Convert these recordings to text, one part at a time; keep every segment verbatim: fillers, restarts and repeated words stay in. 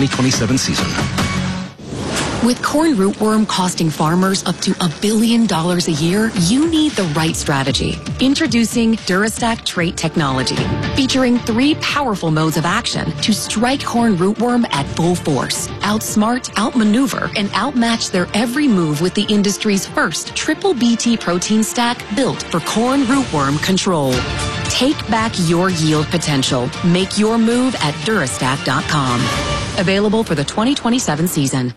twenty twenty-seven season. With corn rootworm costing farmers up to a billion dollars a year, you need the right strategy. Introducing Durastack Trait Technology, featuring three powerful modes of action to strike corn rootworm at full force, outsmart, outmaneuver, and outmatch their every move with the industry's first triple B T protein stack built for corn rootworm control. Take back your yield potential. Make your move at Durastack dot com. Available for the twenty twenty-seven season.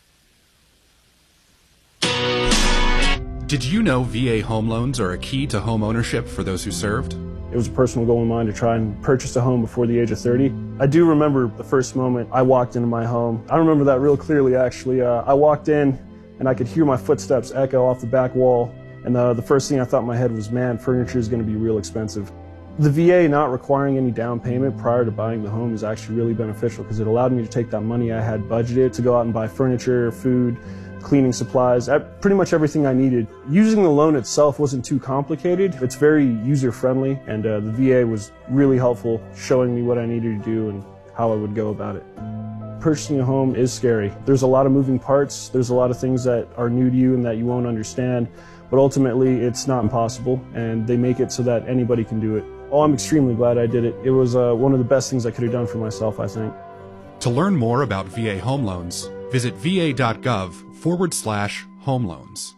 Did you know V A home loans are a key to home ownership for those who served? It was a personal goal of mine to try and purchase a home before the age of thirty. I do remember the first moment I walked into my home. I remember that real clearly, actually. Uh, I walked in and I could hear my footsteps echo off the back wall. And uh, the first thing I thought in my head was, man, furniture is going to be real expensive. The V A not requiring any down payment prior to buying the home is actually really beneficial because it allowed me to take that money I had budgeted to go out and buy furniture, food, cleaning supplies, pretty much everything I needed. Using the loan itself wasn't too complicated. It's very user-friendly, and uh, the V A was really helpful, showing me what I needed to do and how I would go about it. Purchasing a home is scary. There's a lot of moving parts. There's a lot of things that are new to you and that you won't understand, but ultimately it's not impossible, and they make it so that anybody can do it. Oh, I'm extremely glad I did it. It was uh, one of the best things I could have done for myself, I think. To learn more about V A home loans, visit va.gov forward slash home loans.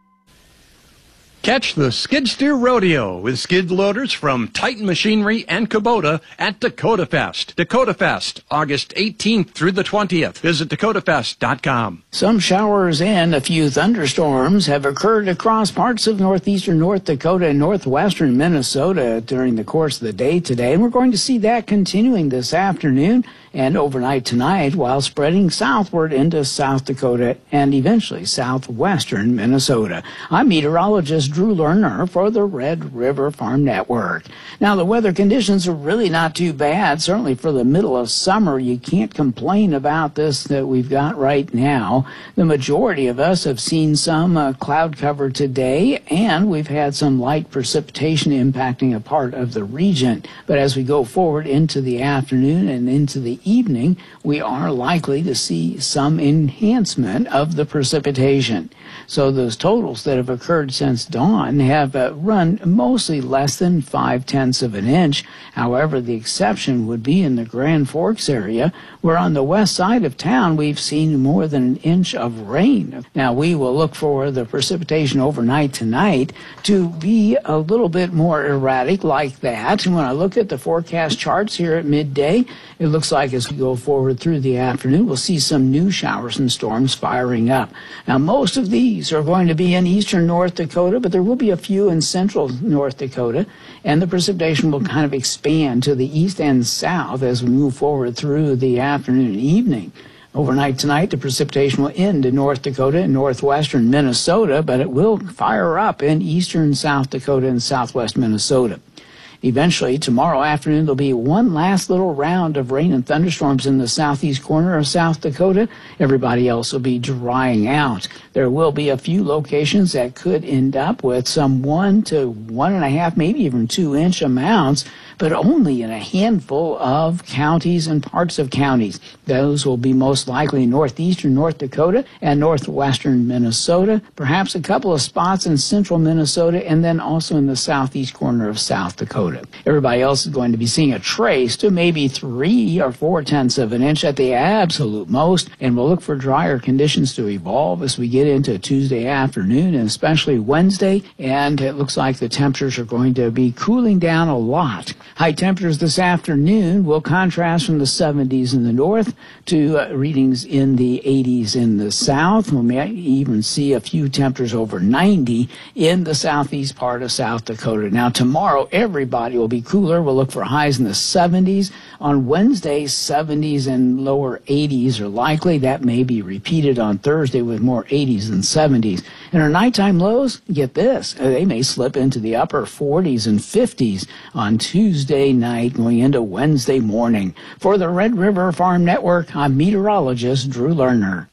Catch the Skid Steer Rodeo with skid loaders from Titan Machinery and Kubota at Dakota Fest. Dakota Fest, August eighteenth through the twentieth. Visit dakota fest dot com. Some showers and a few thunderstorms have occurred across parts of northeastern North Dakota and northwestern Minnesota during the course of the day today. And we're going to see that continuing this afternoon and overnight tonight while spreading southward into South Dakota and eventually southwestern Minnesota. I'm meteorologist Drew Lerner for the Red River Farm Network. Now, the weather conditions are really not too bad. Certainly for the middle of summer, you can't complain about this that we've got right now. The majority of us have seen some uh, cloud cover today, and we've had some light precipitation impacting a part of the region. But as we go forward into the afternoon and into the evening, we are likely to see some enhancement of the precipitation. So those totals that have occurred since dawn have uh, run mostly less than five-tenths of an inch. However, the exception would be in the Grand Forks area, where on the west side of town we've seen more than an inch of rain. Now, we will look for the precipitation overnight tonight to be a little bit more erratic like that. And when I look at the forecast charts here at midday, it looks like as we go forward through the afternoon, we'll see some new showers and storms firing up. Now, most of these are going to be in eastern North Dakota, but there will be a few in central North Dakota, and the precipitation will kind of expand to the east and south as we move forward through the afternoon and evening. Overnight tonight, the precipitation will end in North Dakota and northwestern Minnesota, but it will fire up in eastern South Dakota and southwest Minnesota. Eventually, tomorrow afternoon, there'll be one last little round of rain and thunderstorms in the southeast corner of South Dakota. Everybody else will be drying out. There will be a few locations that could end up with some one to one and a half, maybe even two inch amounts, but only in a handful of counties and parts of counties. Those will be most likely in northeastern North Dakota and northwestern Minnesota, perhaps a couple of spots in central Minnesota, and then also in the southeast corner of South Dakota. Everybody else is going to be seeing a trace to maybe three or four tenths of an inch at the absolute most, and we'll look for drier conditions to evolve as we get into Tuesday afternoon and especially Wednesday, and it looks like the temperatures are going to be cooling down a lot. High temperatures this afternoon will contrast from the seventies in the north to uh, readings in the eighties in the south. We may even see a few temperatures over ninety in the southeast part of South Dakota. Now, tomorrow, everybody will be cooler. We'll look for highs in the seventies. On Wednesday, seventies and lower eighties are likely. That may be repeated on Thursday with more eighties than seventies. And our nighttime lows, get this, they may slip into the upper forties and fifties on Tuesday night going into Wednesday morning. For the Red River Farm Network, I'm meteorologist Drew Lerner.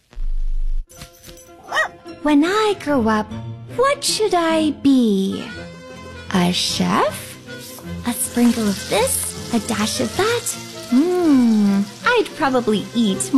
When I grow up, what should I be? A chef? A sprinkle of this? A dash of that? Mmm, I'd probably eat